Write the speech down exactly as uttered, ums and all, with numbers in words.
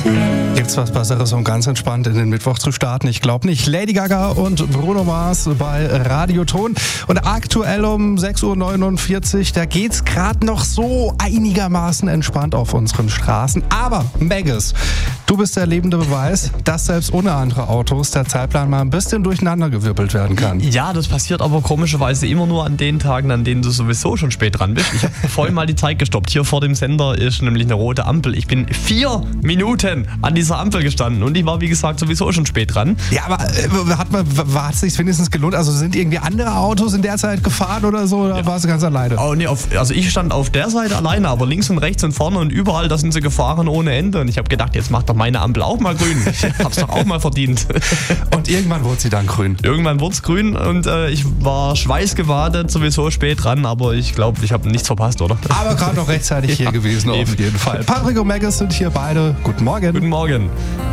Gibt's was Besseres, um ganz entspannt in den Mittwoch zu starten? Ich glaube nicht. Lady Gaga und Bruno Mars bei Radioton. Und aktuell um sechs Uhr neunundvierzig, da geht's gerade noch so einigermaßen entspannt auf unseren Straßen. Aber Maggis, du bist der lebende Beweis, dass selbst ohne andere Autos der Zeitplan mal ein bisschen durcheinandergewirbelt werden kann. Ja, das passiert aber komischerweise immer nur an den Tagen, an denen du sowieso schon spät dran bist. Ich habe vorhin mal die Zeit gestoppt. Hier vor dem Sender ist nämlich eine rote Ampel. Ich bin vier Minuten an dieser Ampel gestanden und ich war, wie gesagt, sowieso schon spät dran. Ja, aber äh, hat man, hat es sich wenigstens gelohnt? Also sind irgendwie andere Autos in der Zeit gefahren oder so? Oder ja. Warst du ganz alleine? Oh, nee, auf, also ich stand auf der Seite alleine, aber links und rechts und vorne und überall, da sind sie gefahren ohne Ende. Und ich habe gedacht, jetzt macht doch meine Ampel auch mal grün. Ich hab's doch auch mal verdient. Und irgendwann wurde sie dann grün? Irgendwann wurde es grün und äh, ich war schweißgebadet, sowieso spät dran, aber ich glaube, ich habe nichts verpasst, oder? Aber gerade noch rechtzeitig hier ja, gewesen, eben. Auf jeden Fall. Patrick und Maggis sind hier beide. Guten Morgen. Guten Morgen.